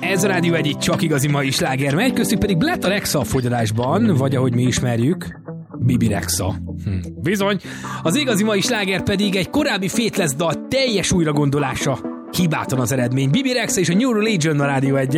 Ez a Rádió Egy csak igazi mai sláger megy, köztük pedig Blatt Rexa a fogyalásban, vagy ahogy mi ismerjük, Bibi Rexa. Bizony, az igazi mai sláger pedig egy korábbi Faithless dal teljes újragondolása. Hibátlan az eredmény. Bibi Rexa és a New Religion a Rádió Egy.